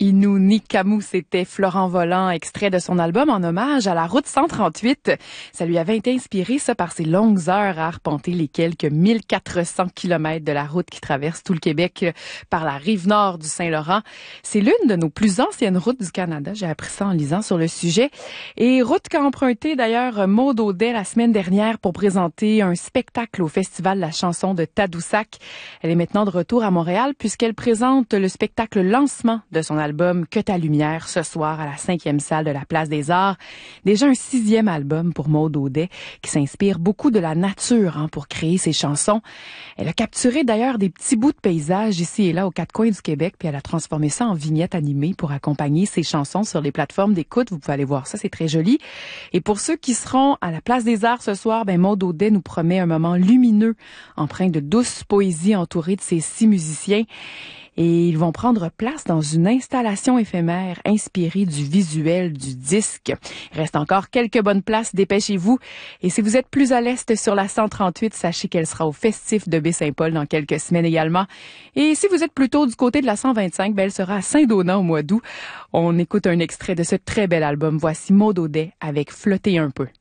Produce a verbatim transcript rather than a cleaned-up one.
Inou Nikamu, c'était Florent Volant, extrait de son album en hommage à la route cent trente-huit. Ça lui avait été inspiré, ça, par ses longues heures à arpenter les quelques mille quatre cents kilomètres de la route qui traverse tout le Québec par la rive nord du Saint-Laurent. C'est l'une de nos plus anciennes routes du Canada. J'ai appris ça en lisant sur le sujet. Et route qu'a emprunté d'ailleurs Maude Audet la semaine dernière pour présenter un spectacle au Festival de la chanson de Tadoussac. Elle est maintenant de retour à Montréal puisqu'elle présente le spectacle lancement de son album album Que ta lumière ce soir à la cinquième salle de la Place des Arts. Déjà un sixième album pour Maude Audet qui s'inspire beaucoup de la nature hein, pour créer ses chansons. Elle a capturé d'ailleurs des petits bouts de paysages ici et là aux quatre coins du Québec puis elle a transformé ça en vignettes animées pour accompagner ses chansons sur les plateformes d'écoute. Vous pouvez aller voir ça, c'est très joli. Et pour ceux qui seront à la Place des Arts ce soir, ben Maude Audet nous promet un moment lumineux empreint de douce poésie entouré de ses six musiciens. Et ils vont prendre place dans une installation éphémère inspirée du visuel du disque. Il reste encore quelques bonnes places, dépêchez-vous. Et si vous êtes plus à l'est sur la cent trente-huit, sachez qu'elle sera au Festif de Baie-Saint-Paul dans quelques semaines également. Et si vous êtes plutôt du côté de la cent vingt-cinq, ben elle sera à Saint-Donat au mois d'août. On écoute un extrait de ce très bel album. Voici Maude Audet avec Flotter un peu.